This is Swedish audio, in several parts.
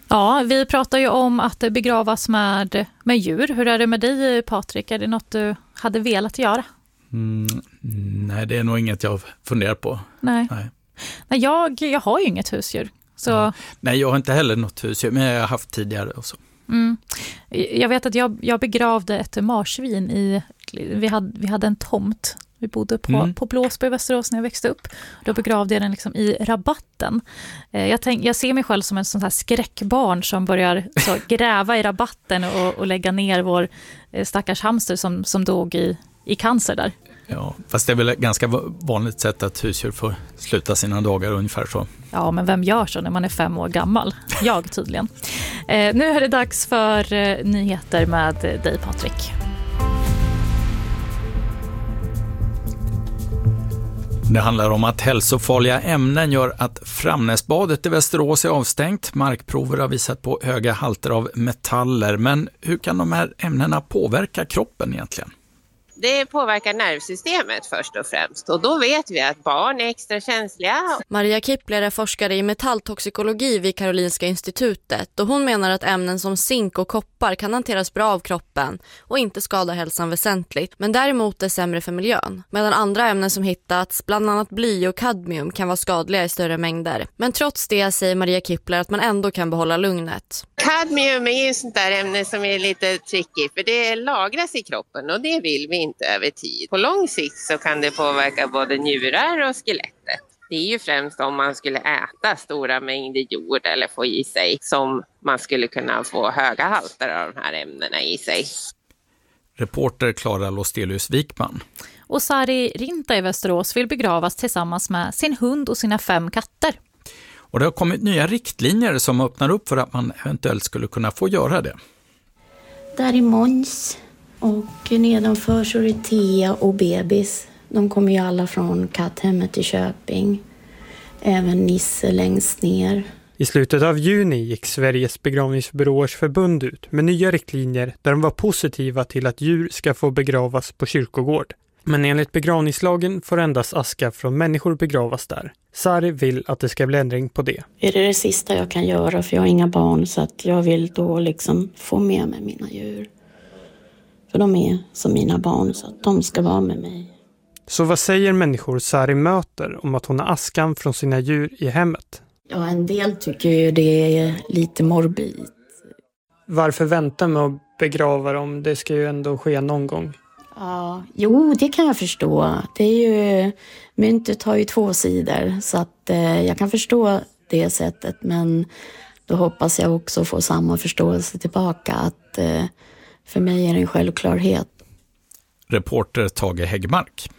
Ja, vi pratar ju om att begravas med djur. Hur är det med dig, Patrik? Är det något du hade velat göra? Nej, det är nog inget jag funderar på. Nej, jag har ju inget husdjur. Så... Ja. Nej, jag har inte heller något husdjur, men jag har haft tidigare och så. Jag vet att jag begravde ett marsvin vi hade en tomt. Vi bodde på Blåsby i Västerås när jag växte upp. Då begravde jag den liksom i rabatten. Jag ser mig själv som en sån här skräckbarn som börjar gräva i rabatten och lägga ner vår stackars hamster som dog i cancer där. Ja, fast det är väl ett ganska vanligt sätt att husdjur får sluta sina dagar ungefär så. Ja, men vem gör så när man är 5 år gammal? Jag tydligen. Nu är det dags för nyheter med dig, Patrik. Det handlar om att hälsofarliga ämnen gör att Framnäsbadet i Västerås är avstängt. Markprover har visat på höga halter av metaller. Men hur kan de här ämnena påverka kroppen egentligen? Det påverkar nervsystemet först och främst, och då vet vi att barn är extra känsliga. Maria Kipler är forskare i metalltoxikologi vid Karolinska institutet och hon menar att ämnen som zink och koppar kan hanteras bra av kroppen och inte skada hälsan väsentligt, men däremot är sämre för miljön. Medan andra ämnen som hittats, bland annat bly och kadmium, kan vara skadliga i större mängder. Men trots det säger Maria Kipler att man ändå kan behålla lugnet. Kadmium är ju sånt där ämne som är lite tricky, för det lagras i kroppen och det vill vi inte över tid. På lång sikt så kan det påverka både njurar och skelettet. Det är ju främst om man skulle äta stora mängder jord eller få i sig som man skulle kunna få höga halter av de här ämnena i sig. Reporter Klara Lostelius-Wikman. Och Sari Rinta i Västerås vill begravas tillsammans med sin hund och sina 5 katter. Och det har kommit nya riktlinjer som öppnar upp för att man eventuellt skulle kunna få göra det. Där är Måns och nedanför så är det Tia och bebis. De kommer ju alla från katthemmet i Köping. Även Nisse längst ner. I slutet av juni gick Sveriges begravningsbyråers förbund ut med nya riktlinjer där de var positiva till att djur ska få begravas på kyrkogård. Men enligt begravningslagen får endast aska från människor begravas där. Sari vill att det ska bli ändring på det. Är det sista jag kan göra, för jag har inga barn, så att jag vill då liksom få med mig mina djur. För de är som mina barn, så att de ska vara med mig. Så vad säger människor Sari möter om att hon har askan från sina djur i hemmet? Ja, en del tycker ju det är lite morbid. Varför vänta med att begrava dem? Det ska ju ändå ske någon gång. Ja, jo, det kan jag förstå. Det är ju, myntet har ju 2 sidor, så att jag kan förstå det sättet. Men då hoppas jag också få samma förståelse tillbaka, att för mig är det en självklarhet. Reporter Tage Häggmark.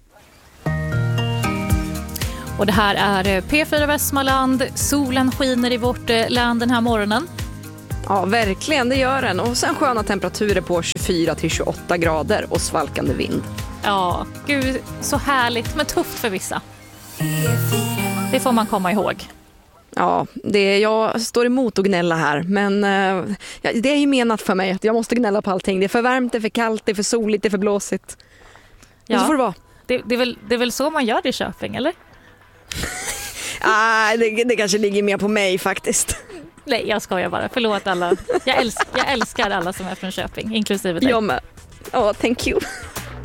Och det här är P4 Västmanland. Solen skiner i vårt land den här morgonen. Ja, verkligen, det gör den. Och sen sköna temperaturer på 24-28 grader och svalkande vind. Ja, gud, så härligt, men tufft för vissa. Det får man komma ihåg. Ja, jag står emot att gnälla här, men det är ju menat för mig att jag måste gnälla på allting. Det är för varmt, det är för kallt, det är för soligt, det är för blåsigt. Ja. Så får det vara. Det är väl så man gör det i Köping, eller? Det kanske ligger mer på mig faktiskt. Nej, jag skojar bara. Förlåt alla. Jag älskar alla som är från Köping, inklusive dig. Jag med. Thank you.